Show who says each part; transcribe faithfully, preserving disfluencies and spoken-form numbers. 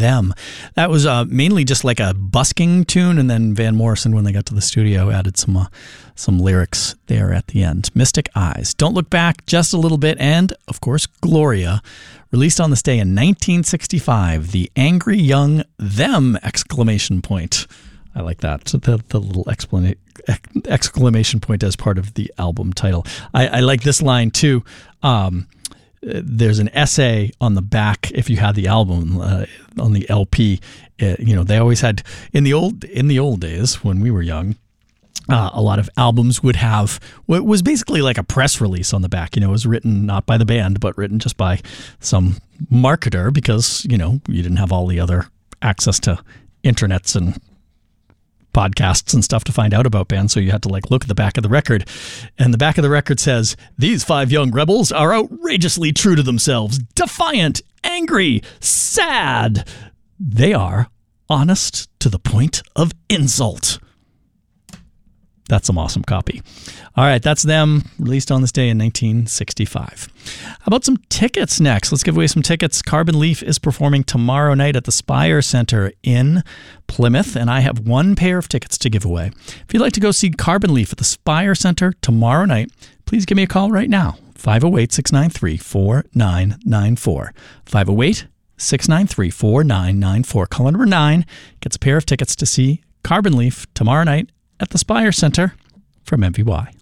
Speaker 1: Them. That was uh, mainly just like a busking tune, and then Van Morrison, when they got to the studio, added some uh, some lyrics there at the end. Mystic Eyes. Don't Look Back, Just a Little Bit, and, of course, Gloria. Released on this day in nineteen sixty-five, the Angry Young Them! Exclamation point. I like that. The, the little exclamation, exclamation point as part of the album title. I, I like this line too. Um, there's an essay on the back, if you had the album uh, on the L P. Uh, you know, they always had in the old in the old days when we were young. Uh, a lot of albums would have what was basically like a press release on the back. You know, it was written not by the band, but written just by some marketer because, you know, you didn't have all the other access to internets and podcasts and stuff to find out about bands, so you had to like look at the back of the record, and the back of the record says, "These five young rebels are outrageously true to themselves, defiant, angry, sad. They are honest to the point of insult." That's some awesome copy. All right, that's Them, released on this day in nineteen sixty-five. How about some tickets next? Let's give away some tickets. Carbon Leaf is performing tomorrow night at the Spire Center in Plymouth, and I have one pair of tickets to give away. If you'd like to go see Carbon Leaf at the Spire Center tomorrow night, please give me a call right now. five oh eight, six nine three, four nine nine four. five oh eight, six nine three, four nine nine four. Caller number nine gets a pair of tickets to see Carbon Leaf tomorrow night at the Spire Center from M V Y.